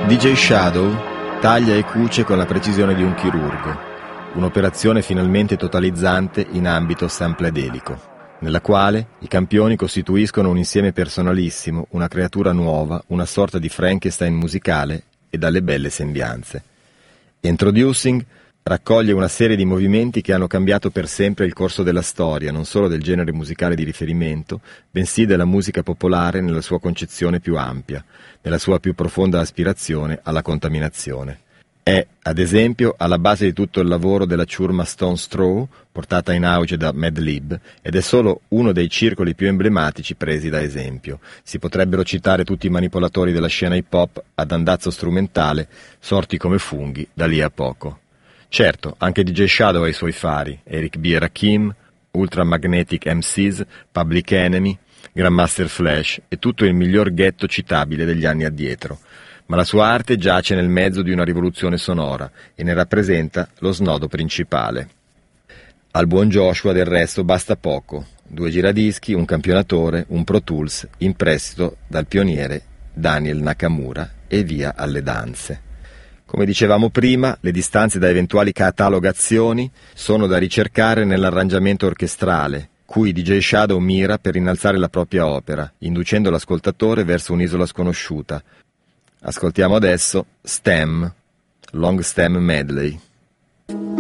DJ Shadow taglia e cuce con la precisione di un chirurgo, un'operazione finalmente totalizzante in ambito sampledelico, nella quale i campioni costituiscono un insieme personalissimo, una creatura nuova, una sorta di Frankenstein musicale e dalle belle sembianze. Introducing raccoglie una serie di movimenti che hanno cambiato per sempre il corso della storia, non solo del genere musicale di riferimento, bensì della musica popolare nella sua concezione più ampia, nella sua più profonda aspirazione alla contaminazione. È, ad esempio, alla base di tutto il lavoro della ciurma Stone's Throw, portata in auge da Madlib, ed è solo uno dei circoli più emblematici presi da esempio. Si potrebbero citare tutti i manipolatori della scena hip-hop ad andazzo strumentale, sorti come funghi da lì a poco. Certo, anche DJ Shadow ha i suoi fari, Eric B. e Rakim, Ultra Magnetic MCs, Public Enemy, Grandmaster Flash e tutto il miglior ghetto citabile degli anni addietro. Ma la sua arte giace nel mezzo di una rivoluzione sonora e ne rappresenta lo snodo principale. Al buon Joshua del resto basta poco, 2 giradischi, un campionatore, un Pro Tools in prestito dal pioniere Daniel Nakamura e via alle danze. Come dicevamo prima, le distanze da eventuali catalogazioni sono da ricercare nell'arrangiamento orchestrale, cui DJ Shadow mira per innalzare la propria opera, inducendo l'ascoltatore verso un'isola sconosciuta. Ascoltiamo adesso Stem, Long Stem Medley.